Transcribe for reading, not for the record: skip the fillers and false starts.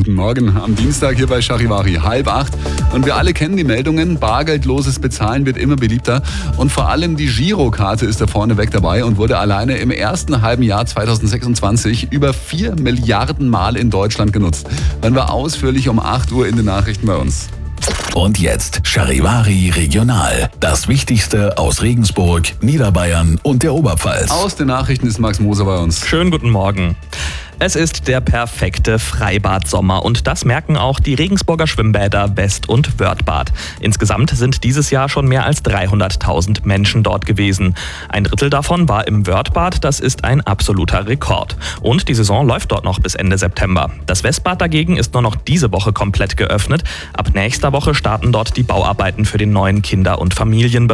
guten Morgen am Dienstag hier bei Charivari, 7:30. Und wir alle kennen die Meldungen, bargeldloses Bezahlen wird immer beliebter und vor allem die Girokarte ist da vorneweg dabei und wurde alleine im ersten halben Jahr 2026 über 4 Milliarden Mal in Deutschland genutzt. Hören wir ausführlich um 8 Uhr in den Nachrichten bei uns. Und jetzt Charivari Regional. Das Wichtigste aus Regensburg, Niederbayern und der Oberpfalz. Aus den Nachrichten ist Max Moser bei uns. Schönen guten Morgen. Es ist der perfekte Freibad-Sommer und das merken auch die Regensburger Schwimmbäder West- und Wörthbad. Insgesamt sind dieses Jahr schon mehr als 300.000 Menschen dort gewesen. Ein Drittel davon war im Wörthbad, das ist ein absoluter Rekord. Und die Saison läuft dort noch bis Ende September. Das Westbad dagegen ist nur noch diese Woche komplett geöffnet. Ab nächster Woche starten dort die Bauarbeiten für den neuen Kinder- und Familienbereich.